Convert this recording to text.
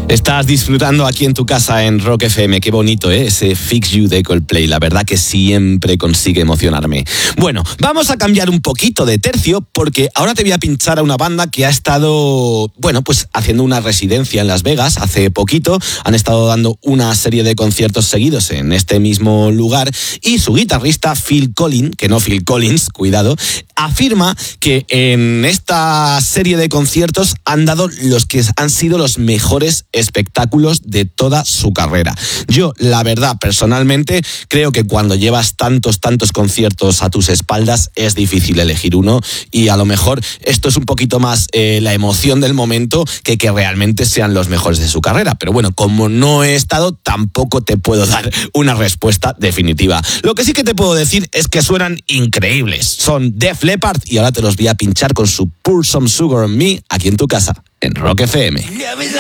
Estás disfrutando aquí en tu casa en Rock FM. Qué bonito, ¿eh? Ese Fix You de Coldplay. La verdad que siempre consigue emocionarme. Bueno, vamos a cambiar un poquito de tercio porque ahora te voy a pinchar a una banda que ha estado, pues haciendo una residencia en Las Vegas hace poquito. Han estado dando una serie de conciertos seguidos en este mismo lugar y su guitarrista Phil Collins, cuidado, afirma que en esta serie de conciertos han dado los que han sido los mejores espectáculos de toda su carrera. Yo, la verdad, personalmente, creo que cuando llevas tantos conciertos a tus espaldas es difícil elegir uno y a lo mejor esto es un poquito más la emoción del momento que realmente sean los mejores de su carrera. Pero bueno, como no he estado, tampoco te puedo dar una respuesta definitiva. Lo que sí que te puedo decir es que suenan increíbles. Son Def Leppard y ahora te los voy a pinchar con su Pour Some Sugar on Me aquí en tu casa, en Rock FM.